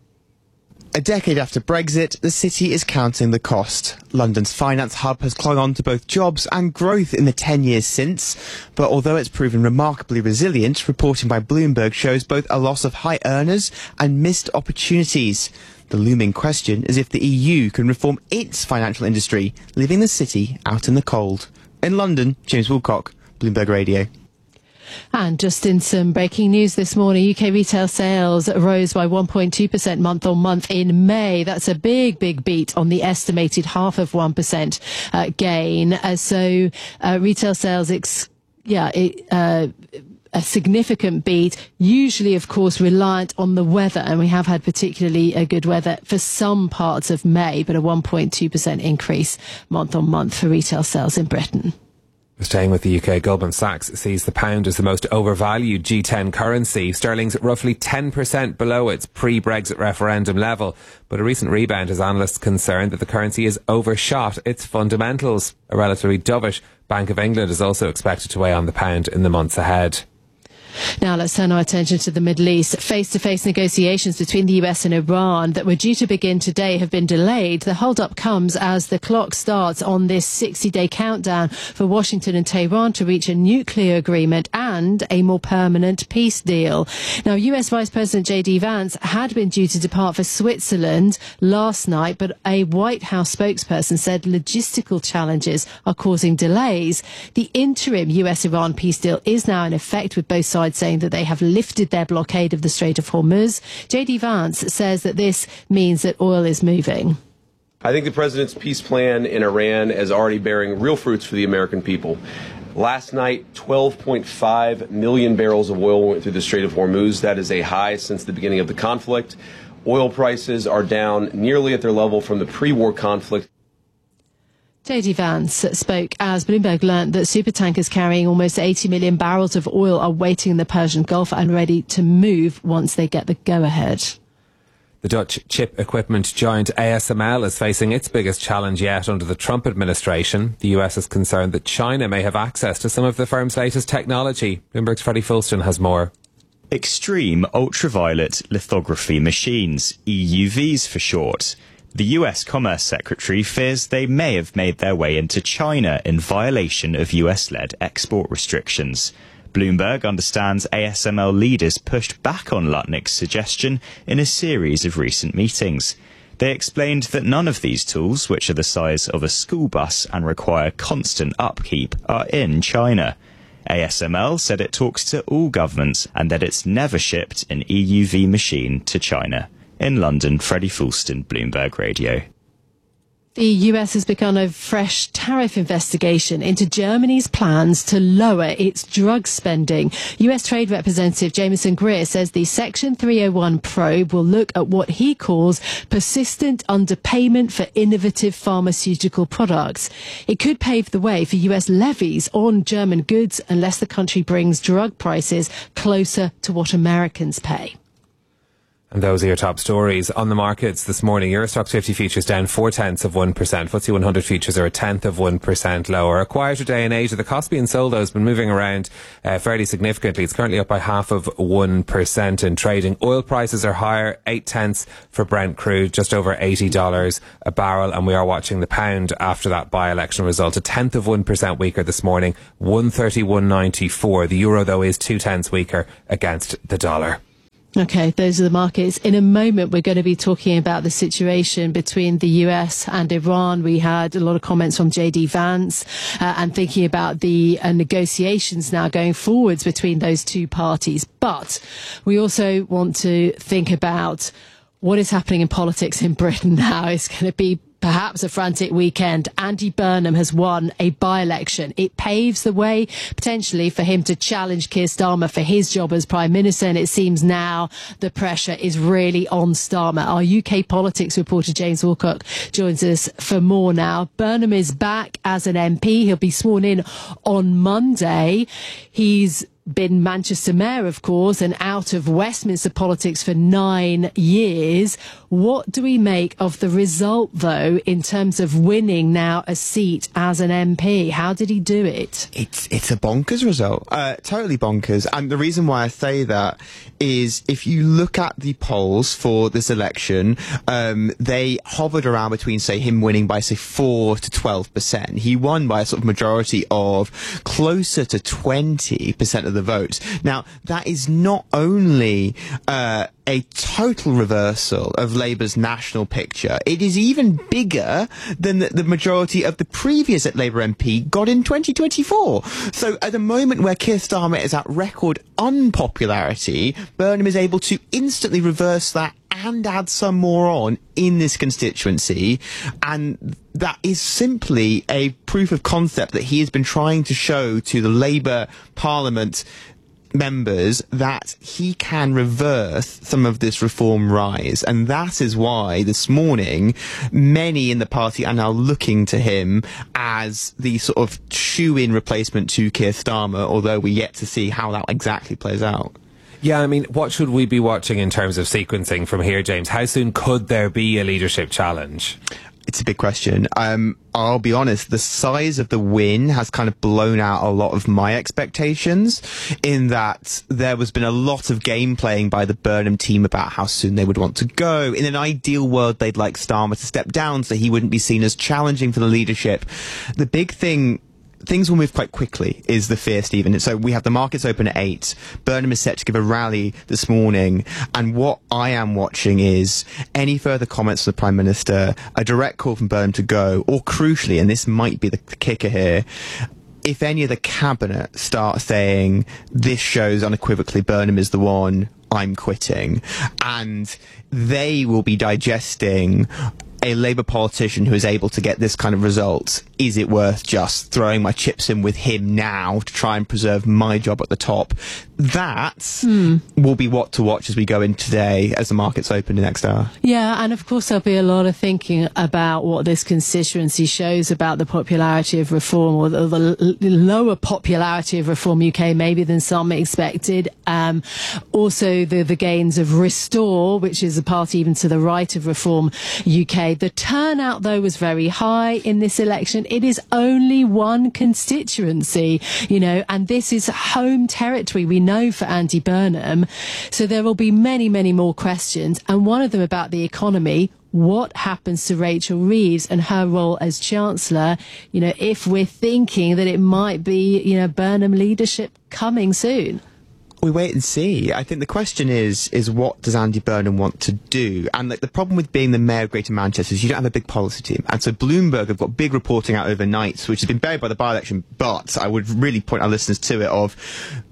A decade after Brexit, the city is counting the cost. London's finance hub has clung on to both jobs and growth in the ten years since, but although it's proven remarkably resilient, reporting by Bloomberg shows both a loss of high earners and missed opportunities. The looming question is if the E U can reform its financial industry, leaving the city out in the cold. In London, James Wilcock, Bloomberg Radio. And just in some breaking news this morning, U K retail sales rose by one point two percent month on month in May. That's a big, big beat on the estimated half of one percent uh, gain. Uh, so uh, retail sales, ex- yeah, it, uh, a significant beat, usually, of course, reliant on the weather. And we have had particularly uh, good weather for some parts of May, but a one point two percent increase month on month for retail sales in Britain. Staying with the U K, Goldman Sachs sees the pound as the most overvalued G ten currency. Sterling's roughly ten percent below its pre-Brexit referendum level. But a recent rebound has analysts concerned that the currency has overshot its fundamentals. A relatively dovish Bank of England is also expected to weigh on the pound in the months ahead. Now let's turn our attention to the Middle East. Face-to-face negotiations between the U S and Iran that were due to begin today have been delayed. The hold-up comes as the clock starts on this sixty-day countdown for Washington and Tehran to reach a nuclear agreement and a more permanent peace deal. Now, U S Vice President J D Vance had been due to depart for Switzerland last night, but a White House spokesperson said logistical challenges are causing delays. The interim U S-Iran peace deal is now in effect, with both sides saying that they have lifted their blockade of the Strait of Hormuz. J D Vance says that this means that oil is moving. I think the president's peace plan in Iran is already bearing real fruits for the American people. Last night, twelve point five million barrels of oil went through the Strait of Hormuz. That is a high since the beginning of the conflict. Oil prices are down nearly at their level from the pre-war conflict. J D Vance spoke as Bloomberg learnt that supertankers carrying almost eighty million barrels of oil are waiting in the Persian Gulf and ready to move once they get the go-ahead. The Dutch chip equipment giant A S M L is facing its biggest challenge yet under the Trump administration. The U S is concerned that China may have access to some of the firm's latest technology. Bloomberg's Freddie Fulston has more. Extreme ultraviolet lithography machines, E U Vs for short. The U S Commerce Secretary fears they may have made their way into China in violation of U S-led export restrictions. Bloomberg understands A S M L leaders pushed back on Lutnick's suggestion in a series of recent meetings. They explained that none of these tools, which are the size of a school bus and require constant upkeep, are in China. A S M L said it talks to all governments and that it's never shipped an E U V machine to China. In London, Freddie Fulston, Bloomberg Radio. The U S has begun a fresh tariff investigation into Germany's plans to lower its drug spending. U S Trade Representative Jameson Greer says the Section three oh one probe will look at what he calls persistent underpayment for innovative pharmaceutical products. It could pave the way for U S levies on German goods unless the country brings drug prices closer to what Americans pay. And those are your top stories on the markets this morning. Euro Stoxx fifty futures down four tenths of one percent. F T S E one hundred futures are a tenth of one percent lower. A quieter day in Asia. The Kospi and Soldo has been moving around uh, fairly significantly. It's currently up by half of one percent in trading. Oil prices are higher, eight tenths for Brent crude, just over eighty dollars a barrel. And we are watching the pound after that by-election result. A tenth of one percent weaker this morning, one thirty-one ninety-four. The euro, though, is two tenths weaker against the dollar. Okay, those are the markets. In a moment, we're going to be talking about the situation between the U S and Iran. We had a lot of comments from J D Vance uh, and thinking about the uh, negotiations now going forwards between those two parties. But we also want to think about what is happening in politics in Britain now. It's going to be perhaps a frantic weekend. Andy Burnham has won a by-election. It paves the way, potentially, for him to challenge Keir Starmer for his job as Prime Minister, and it seems now the pressure is really on Starmer. Our U K politics reporter James Wilcock joins us for more now. Burnham is back as an M P. He'll be sworn in on Monday. He's been Manchester Mayor, of course, and out of Westminster politics for nine years. What do we make of the result, though, in terms of winning now a seat as an M P? How did he do it? It's it's a bonkers result, uh, totally bonkers. And the reason why I say that is if you look at the polls for this election, um, they hovered around between, say, him winning by, say, four to twelve percent. He won by a sort of majority of closer to twenty percent of the vote. Now, that is not only uh, a total reversal of Labour's national picture, it is even bigger than the, the majority of the previous Labour M P got in twenty twenty-four. So at the moment where Keir Starmer is at record unpopularity, Burnham is able to instantly reverse that and add some more on in this constituency, and that is simply a proof of concept that he has been trying to show to the Labour Parliament members that he can reverse some of this reform rise. And that is why this morning many in the party are now looking to him as the sort of shoe-in replacement to Keir Starmer, although we're yet to see how that exactly plays out. Yeah, I mean, what should we be watching in terms of sequencing from here, James? How soon could there be a leadership challenge? It's a big question. Um, I'll be honest, the size of the win has kind of blown out a lot of my expectations, in that there has been a lot of game playing by the Burnham team about how soon they would want to go. In an ideal world, they'd like Starmer to step down so he wouldn't be seen as challenging for the leadership. The big thing Things will move quite quickly, is the fear, Stephen. So we have the markets open at eight. Burnham is set to give a rally this morning. And what I am watching is any further comments from the Prime Minister, a direct call from Burnham to go, or crucially, and this might be the kicker here, if any of the cabinet start saying, this shows unequivocally Burnham is the one, I'm quitting. And they will be digesting a Labour politician who is able to get this kind of result. Is it worth just throwing my chips in with him now to try and preserve my job at the top? That mm. will be what to watch as we go in today as the markets open the next hour. Yeah, and of course there'll be a lot of thinking about what this constituency shows about the popularity of reform, or the, the lower popularity of Reform U K maybe than some expected. Um, also the, the gains of Restore, which is a party even to the right of Reform U K. The turnout, though, was very high in this election. It is only one constituency, you know, and this is home territory, we know, for Andy Burnham. So there will be many, many more questions, and one of them about the economy. What happens to Rachel Reeves and her role as Chancellor, you know, if we're thinking that it might be, you know, Burnham leadership coming soon? We wait and see. I think the question is, is what does Andy Burnham want to do? And like, the problem with being the Mayor of Greater Manchester is you don't have a big policy team. And so Bloomberg have got big reporting out overnight, which has been buried by the by-election, but I would really point our listeners to it, of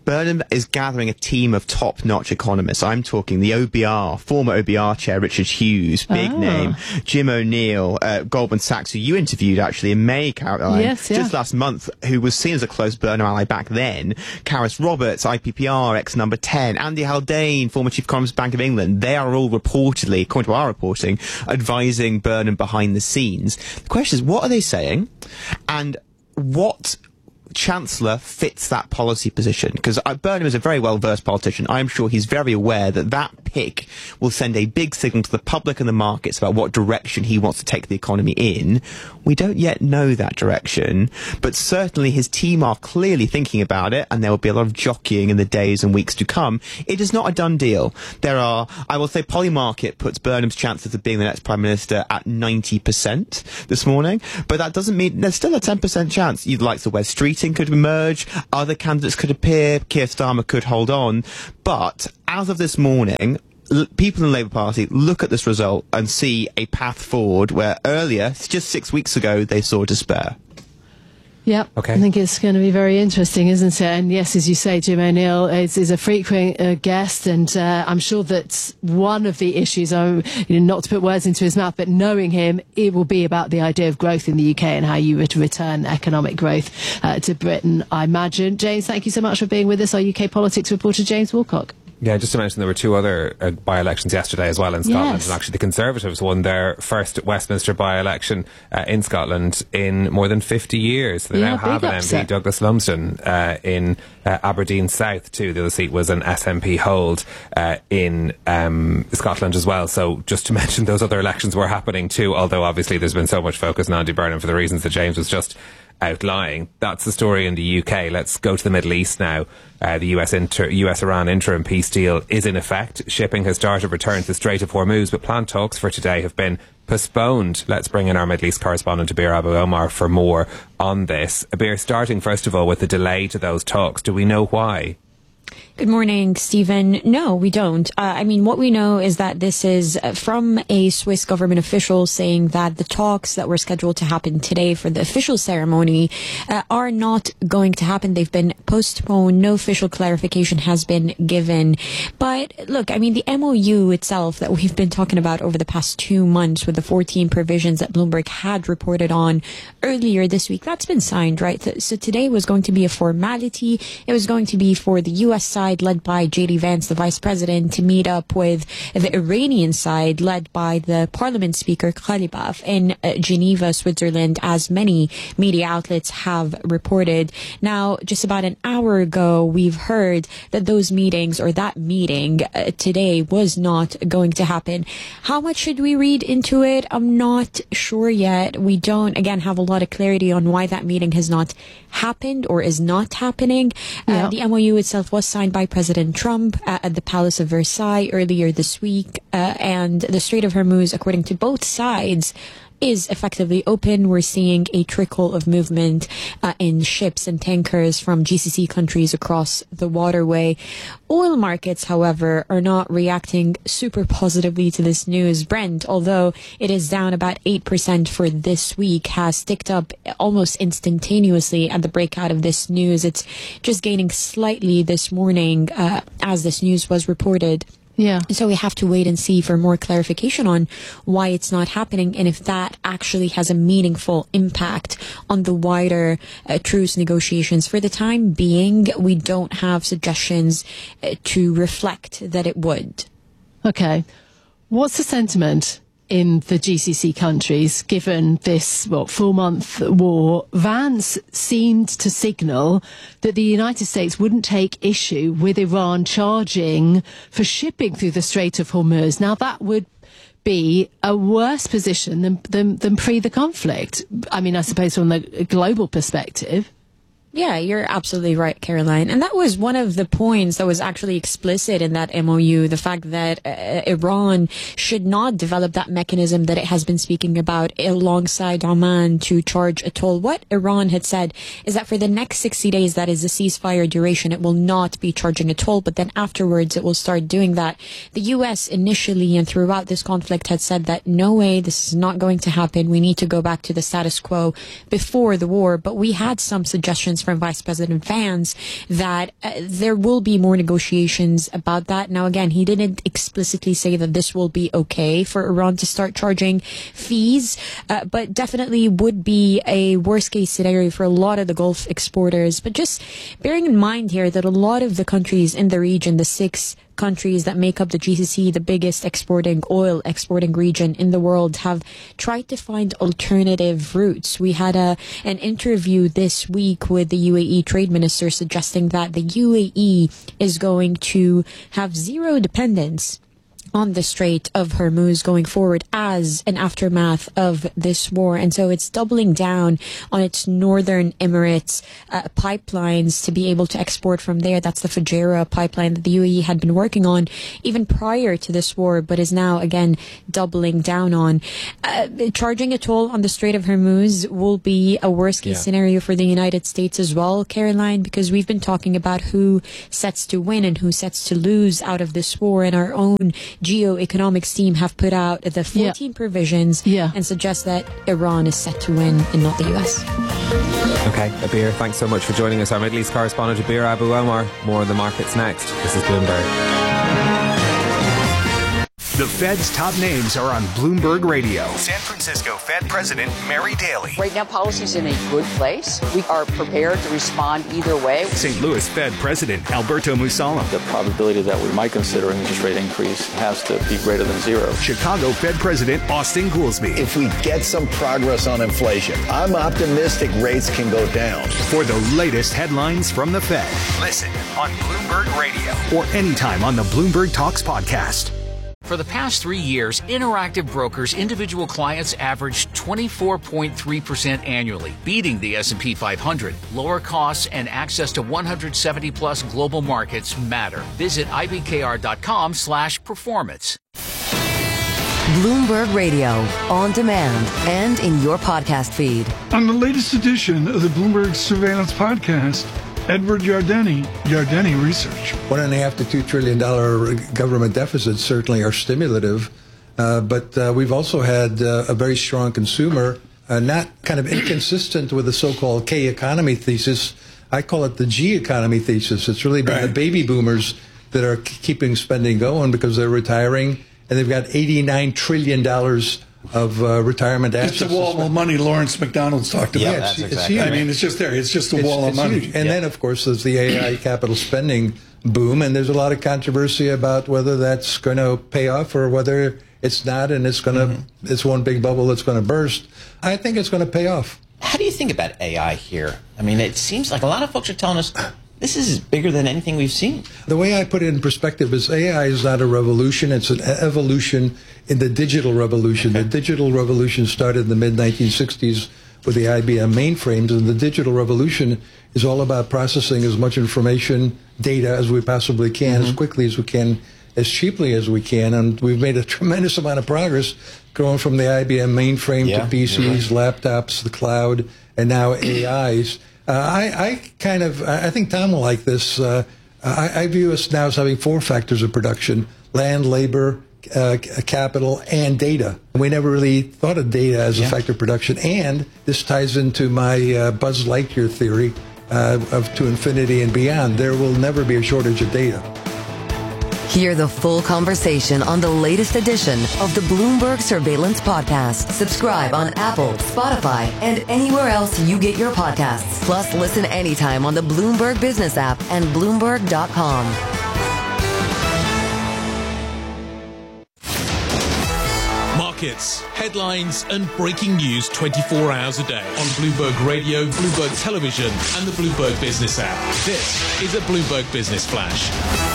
Burnham is gathering a team of top-notch economists. I'm talking the O B R, former O B R chair Richard Hughes, big Oh. name, Jim O'Neill, uh, Goldman Sachs, who you interviewed actually in May, Caroline, Yes, yeah. just last month, who was seen as a close Burnham ally back then, Karis Roberts, I P P R, ex-number ten, Andy Haldane, former chief economist Bank of England. They are all reportedly, according to our reporting, advising Burnham behind the scenes. The question is, what are they saying? And what Chancellor fits that policy position? Because uh, Burnham is a very well-versed politician. I'm sure he's very aware that that pick will send a big signal to the public and the markets about what direction he wants to take the economy in. We don't yet know that direction, but certainly his team are clearly thinking about it, and there will be a lot of jockeying in the days and weeks to come. It is not a done deal. There are, I will say, Polymarket puts Burnham's chances of being the next Prime Minister at ninety percent this morning, but that doesn't mean there's still a ten percent chance. You'd like the Wes Streeting could emerge, other candidates could appear, Keir Starmer could hold on, but as of this morning, l- people in the Labour Party look at this result and see a path forward where earlier, just six weeks ago, they saw despair. Yeah, Okay. I think it's going to be very interesting, isn't it? And yes, as you say, Jim O'Neill is, is a frequent uh, guest, and uh, I'm sure that one of the issues, um, you know, not to put words into his mouth, but knowing him, it will be about the idea of growth in the U K and how you would return economic growth uh, to Britain, I imagine. James, thank you so much for being with us. Our U K politics reporter, James Woolcock. Yeah, just to mention there were two other uh, by-elections yesterday as well in Scotland, Yes. and actually the Conservatives won their first Westminster by-election uh, in Scotland in more than fifty years. They Yeah, now have big an M P, upset. Douglas Lumsden, uh, in uh, Aberdeen South too. The other seat was an S N P hold uh, in um, Scotland as well. So just to mention those other elections were happening too, although obviously there's been so much focus on Andy Burnham for the reasons that James was just outlying. That's the story in the U K. Let's go to the Middle East now. Uh, the U S inter- U S Iran interim peace deal is in effect. Shipping has started return to the Strait of Hormuz, but planned talks for today have been postponed. Let's bring in our Middle East correspondent Abir Abu Omar for more on this. Abir, starting first of all with the delay to those talks, do we know why? Good morning, Stephen. No, we don't. Uh, I mean, what we know is that this is uh, from a Swiss government official saying that the talks that were scheduled to happen today for the official ceremony uh, are not going to happen. They've been postponed. No official clarification has been given. But look, I mean, the M O U itself that we've been talking about over the past two months with the fourteen provisions that Bloomberg had reported on earlier this week, that's been signed, right? So, so today was going to be a formality. It was going to be for the U S side led by J D Vance, the vice president, to meet up with the Iranian side led by the parliament speaker Ghalibaf in uh, Geneva, Switzerland, as many media outlets have reported. Now, just about an hour ago, we've heard that those meetings or that meeting uh, today was not going to happen. How much should we read into it? I'm not sure yet. We don't, again, have a lot of clarity on why that meeting has not happened or is not happening. Uh, the M O U itself was signed by President Trump uh, at the Palace of Versailles earlier this week, uh, and the Strait of Hormuz, according to both sides, is effectively open. We're seeing a trickle of movement uh, in ships and tankers from G C C countries across the waterway. Oil markets, however, are not reacting super positively to this news. Brent, although it is down about eight percent for this week, has ticked up almost instantaneously at the breakout of this news. It's just gaining slightly this morning uh, as this news was reported. Yeah. So we have to wait and see for more clarification on why it's not happening and if that actually has a meaningful impact on the wider uh, truce negotiations. For the time being, we don't have suggestions uh, to reflect that it would. Okay. What's the sentiment in the G C C countries, given this, what, four-month war? Vance seemed to signal that the United States wouldn't take issue with Iran charging for shipping through the Strait of Hormuz. Now, that would be a worse position than, than, than pre the conflict. I mean, I suppose from the global perspective. Yeah, you're absolutely right, Caroline. And that was one of the points that was actually explicit in that M O U, the fact that uh, Iran should not develop that mechanism that it has been speaking about alongside Oman to charge a toll. What Iran had said is that for the next sixty days, that is the ceasefire duration, it will not be charging a toll, but then afterwards it will start doing that. The U S initially and throughout this conflict had said that no way, this is not going to happen. We need to go back to the status quo before the war, but we had some suggestions from Vice President Vance that uh, there will be more negotiations about that. Now, again, he didn't explicitly say that this will be okay for Iran to start charging fees, uh, but definitely would be a worst case scenario for a lot of the Gulf exporters. But just bearing in mind here that a lot of the countries in the region, the six countries that make up the G C C, the biggest exporting oil exporting region in the world, have tried to find alternative routes. We had a an interview this week with the U A E trade minister suggesting that the U A E is going to have zero dependence on the Strait of Hormuz going forward as an aftermath of this war. And so it's doubling down on its northern Emirates uh, pipelines to be able to export from there. That's the Fujairah pipeline that the U A E had been working on even prior to this war, but is now again doubling down on. Uh, charging a toll on the Strait of Hormuz will be a worst case yeah. scenario for the United States as well, Caroline, because we've been talking about who sets to win and who sets to lose out of this war, and our own geoeconomics team have put out the fourteen yeah. provisions yeah. and suggest that Iran is set to win and not the U S. Okay, Abir, thanks so much for joining us. Our Middle East correspondent, Abir Abu Omar. More of the markets next. This is Bloomberg. The Fed's top names are on Bloomberg Radio. San Francisco Fed President Mary Daly. Right now, policy's in a good place. We are prepared to respond either way. Saint Louis Fed President Alberto Mussolem. The probability that we might consider an interest rate increase has to be greater than zero. Chicago Fed President Austin Goolsbee. If we get some progress on inflation, I'm optimistic rates can go down. For the latest headlines from the Fed, listen on Bloomberg Radio or anytime on the Bloomberg Talks podcast. For the past three years, Interactive Brokers individual clients averaged twenty-four point three percent annually, beating the S and P five hundred. Lower costs and access to one hundred seventy plus global markets matter. Visit ibkr.com slash performance. Bloomberg Radio, on demand and in your podcast feed. On the latest edition of the Bloomberg Surveillance Podcast, Edward Yardeni, Yardeni Research. One and a half to two trillion dollar government deficits certainly are stimulative, uh, but uh, we've also had uh, a very strong consumer, uh, not kind of inconsistent with the so-called K economy thesis. I call it the G economy thesis. It's really been right. the baby boomers that are k- keeping spending going because they're retiring, and they've got eighty-nine trillion dollars of uh, retirement assets. It's a wall of money Lawrence McDonald's talked about. Yeah, it's, it's huge. I mean, it's just there. It's just a it's, wall it's of money. Huge. And yeah. then, of course, there's the A I capital spending boom, and there's a lot of controversy about whether that's going to pay off or whether it's not, and it's going to mm-hmm. it's one big bubble that's going to burst. I think it's going to pay off. How do you think about A I here? I mean, it seems like a lot of folks are telling us this is bigger than anything we've seen. The way I put it in perspective is A I is not a revolution. It's an evolution in the digital revolution. Okay. The digital revolution started in the mid nineteen sixties with the I B M mainframes, and the digital revolution is all about processing as much information, data, as we possibly can, mm-hmm. as quickly as we can, as cheaply as we can. And we've made a tremendous amount of progress going from the I B M mainframe yeah, to P Cs, right. laptops, the cloud, and now A Is. Uh, I, I kind of, I think Tom will like this. Uh, I, I view us now as having four factors of production: land, labor, uh, capital, and data. We never really thought of data as yeah. a factor of production. And this ties into my uh, Buzz Lightyear theory uh, of to infinity and beyond. There will never be a shortage of data. Hear the full conversation on the latest edition of the Bloomberg Surveillance Podcast. Subscribe on Apple, Spotify, and anywhere else you get your podcasts. Plus, listen anytime on the Bloomberg Business app and Bloomberg dot com. Markets, headlines, and breaking news twenty-four hours a day on Bloomberg Radio, Bloomberg Television, and the Bloomberg Business app. This is a Bloomberg Business Flash.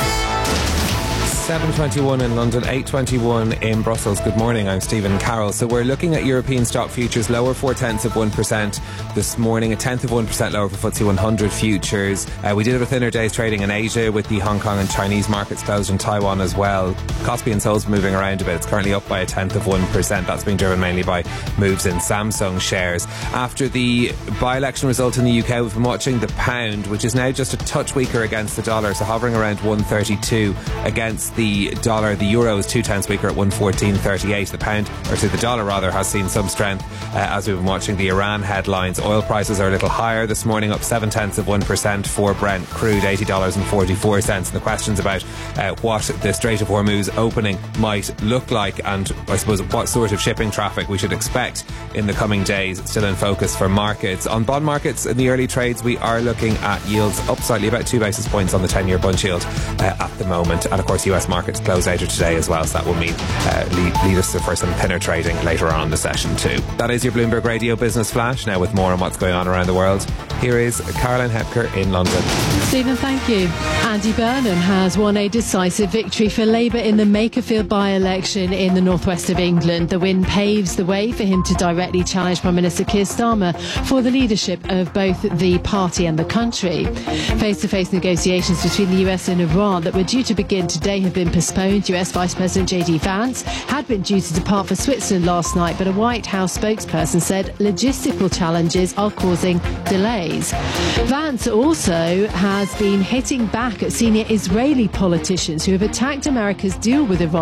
seven twenty-one in London, eight twenty-one in Brussels. Good morning, I'm Stephen Carroll. So we're looking at European stock futures lower four tenths of one percent this morning, a tenth of one percent lower for F T S E one hundred futures. Uh, we did have a thinner day's trading in Asia with the Hong Kong and Chinese markets closed, in Taiwan as well. Kospi and Seoul's moving around a bit. It's currently up by a tenth of one percent. That's been driven mainly by moves in Samsung shares. After the by-election result in the U K, we've been watching the pound, which is now just a touch weaker against the dollar, so hovering around one thirty-two against the the dollar. The euro is two tenths weaker at one fourteen thirty-eight. The pound, or so the dollar rather, has seen some strength uh, as we've been watching the Iran headlines. Oil prices are a little higher this morning, up seven tenths of one percent for Brent crude, eighty dollars and forty-four cents. And the questions about uh, what the Strait of Hormuz opening might look like, and I suppose what sort of shipping traffic we should expect in the coming days, still in focus for markets. On bond markets in the early trades, we are looking at yields up slightly, about two basis points on the ten-year bund yield uh, at the moment. And of course, U S markets close later today as well, so that will mean uh, lead, lead us for some pinner trading later on in the session too. That is your Bloomberg Radio Business Flash. Now with more on what's going on around the world, here is Caroline Hepker in London. Stephen, thank you. Andy Burnham has won a decisive victory for Labour in the Makerfield by-election in the northwest of England. The win paves the way for him to directly challenge Prime Minister Keir Starmer for the leadership of both the party and the country. Face-to-face negotiations between the U S and Iran that were due to begin today have been postponed. U S Vice President J D Vance had been due to depart for Switzerland last night, but a White House spokesperson said logistical challenges are causing delays. Vance also has been hitting back at senior Israeli politicians who have attacked America's deal with Iran